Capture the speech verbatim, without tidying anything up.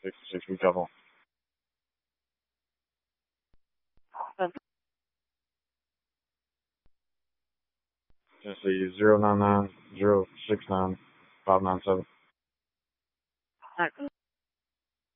six six week couple. Tennessee zero nine nine zero six nine five nine seven.